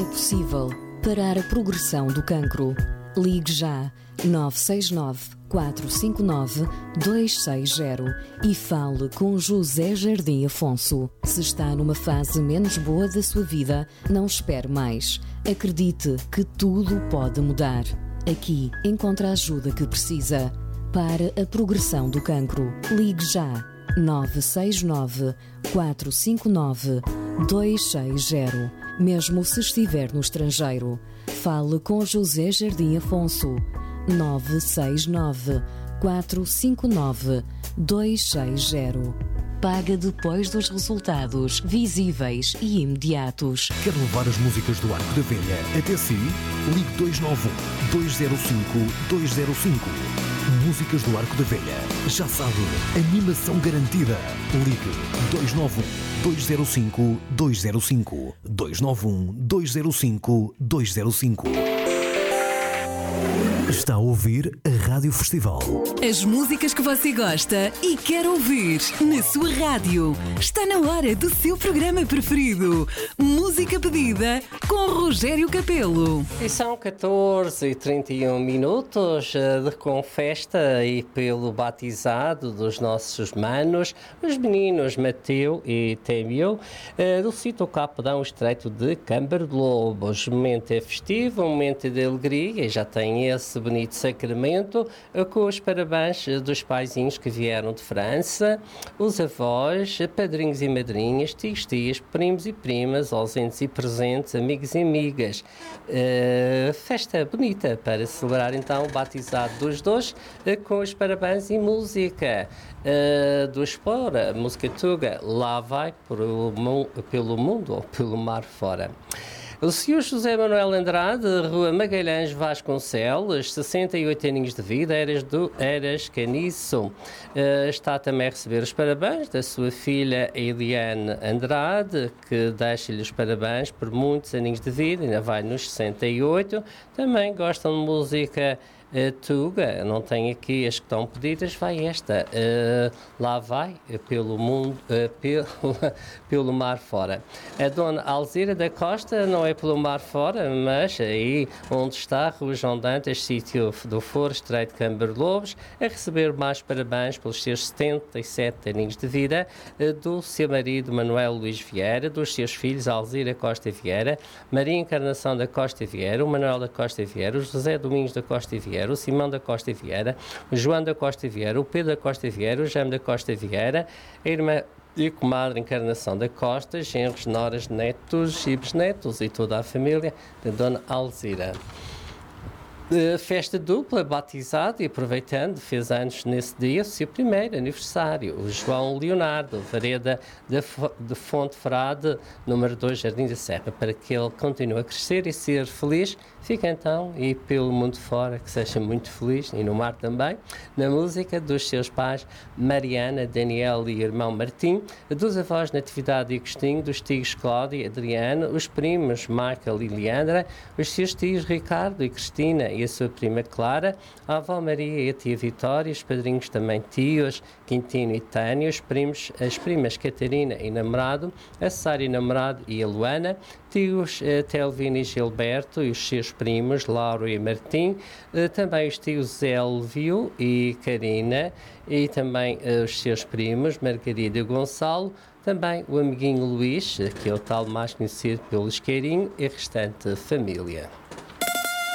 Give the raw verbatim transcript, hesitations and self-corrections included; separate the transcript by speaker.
Speaker 1: É possível parar a progressão do cancro. Ligue já nove seis nove, quatro cinco nove, dois seis zero e fale com José Jardim Afonso. Se está numa fase menos boa da sua vida, não espere mais. Acredite que tudo pode mudar. Aqui encontra a ajuda que precisa para a progressão do cancro. Ligue já nove seis nove, quatro cinco nove, dois seis zero. Mesmo se estiver no estrangeiro, fale com José Jardim Afonso. nove seis nove, quatro cinco nove, dois seis zero. Paga depois dos resultados visíveis e imediatos.
Speaker 2: Quer levar as músicas do Arco da Velha até si? Ligue dois nove um, dois zero cinco, dois zero cinco. Músicas do Arco da Velha. Já sabe, animação garantida. Ligue dois nove um, dois zero cinco, dois zero cinco. dois nove um, dois zero cinco, dois zero cinco. Está a ouvir a Rádio Festival.
Speaker 3: As músicas que você gosta e quer ouvir na sua rádio. Está na hora do seu programa preferido. Música pedida com Rogério Capelo.
Speaker 4: E são catorze e trinta e um minutos de com festa e pelo batizado dos nossos manos, os meninos Mateu e Témio, do sítio Capodão Estreito de Câmara de Lobos. O momento é festivo, um momento de alegria e já tem esse bonito sacramento, com os parabéns dos paizinhos que vieram de França, os avós, padrinhos e madrinhas, tios, tias, primos e primas, ausentes e presentes, amigos e amigas. Uh, festa bonita para celebrar então o batizado dos dois, uh, com os parabéns e música uh, do Explora, música tuga, lá vai por, pelo mundo ou pelo mar fora. O senhor José Manuel Andrade, Rua Magalhães Vasconcelos, sessenta e oito aninhos de vida, Eras, do, Eras Caniço. Uh, está também a receber os parabéns da sua filha Eliane Andrade, que deixa-lhe os parabéns por muitos aninhos de vida, ainda vai nos sessenta e oito. Também gostam de música Uh, tuga, não tem aqui as que estão pedidas, vai esta, uh, lá vai, uh, pelo mundo, uh, pelo, pelo mar fora. A dona Alzira da Costa não é pelo mar fora, mas aí onde está, Rua João Dantas, sítio do Foro, Estreito de Câmara de Lobos, a receber mais parabéns pelos seus setenta e sete aninhos de vida, uh, do seu marido Manuel Luís Vieira, dos seus filhos Alzira Costa Vieira, Maria Encarnação da Costa Vieira, o Manuel da Costa Vieira, o José Domingos da Costa Vieira, o Simão da Costa Vieira, o João da Costa Vieira, o Pedro da Costa Vieira, o Jaime da Costa Vieira, a irmã e comadre Encarnação da Costa, genros, noras, netos e bisnetos e toda a família da Dona Alzira. Uh, festa dupla, batizado e aproveitando, fez anos nesse dia o seu primeiro aniversário, o João Leonardo, Vareda de, de Fonte Frade, número dois, Jardim da Serra, para que ele continue a crescer e ser feliz. Fica então, e pelo mundo fora, que seja muito feliz, e no mar também, na música dos seus pais Mariana, Daniel e irmão Martim, dos avós Natividade e Agostinho, dos tios Cláudio e Adriano, os primos Michael e Leandra, os seus tios Ricardo e Cristina e a sua prima Clara, a avó Maria e a tia Vitória, os padrinhos também tios Quintino e Tânia, os primos, as primas Catarina e namorado, a Sara e namorado e a Luana, tios uh, Telvino e Gilberto e os seus primos Lauro e Martim, uh, também os tios Elvio e Karina e também uh, os seus primos Margarida e Gonçalo, também o amiguinho Luís, que é o tal mais conhecido pelo Isqueirinho, e a restante família.